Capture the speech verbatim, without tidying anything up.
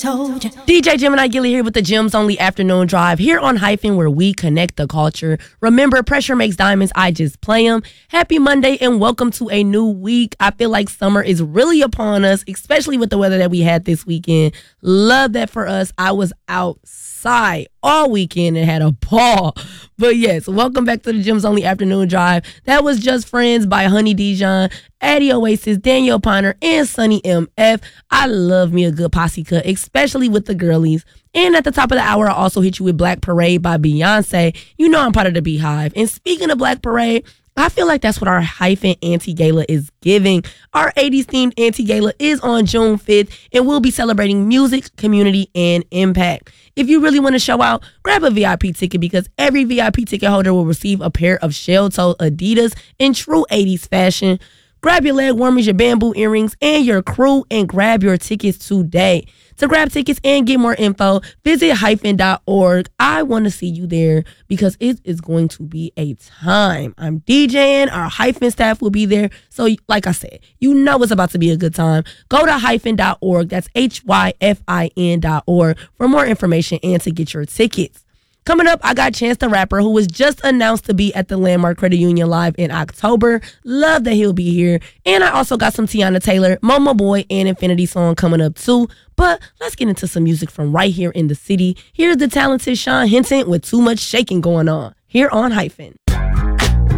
told you. D J Gemini Gilly here with the Gems Only Afternoon Drive here on Hyphen, where we connect the culture. Remember, pressure makes diamonds. I just play them. Happy Monday and welcome to a new week. I feel like summer is really upon us, especially with the weather that we had this weekend. Love that for us. I was outside all weekend and had a ball. But yes, welcome back to the Gems Only Afternoon Drive. That was Just Friends by Honey Dijon, Addie Oasis, Danielle Piner, and Sunny M F. I love me a good posse cut, especially with the girlies. And at the top of the hour, I also hit you with Black Parade by Beyonce. You know I'm part of the Beehive. And speaking of Black Parade, I feel like that's what our Hyphen Anti-Gala is giving. Our eighties themed Anti-Gala is on June fifth, and we'll be celebrating music, community, and impact. If you really want to show out, grab a V I P ticket because every V I P ticket holder will receive a pair of shell-toe Adidas in true eighties fashion. Grab your leg warmers, your bamboo earrings, and your crew, and grab your tickets today. To grab tickets and get more info, visit hyphen dot org. I want to see you there because it is going to be a time. I'm DJing. Our Hyphen staff will be there. So like I said, you know it's about to be a good time. Go to hyphen dot org. That's H Y F I N dot org for more information and to get your tickets. Coming up, I got Chance the Rapper, who was just announced to be at the Landmark Credit Union Live in October. Love that he'll be here. And I also got some Tiana Taylor, Momo Boy, and Infinity Song coming up too. But let's get into some music from right here in the city. Here's the talented Sean Hinton with Too Much Shaking Going On here on Hyphen.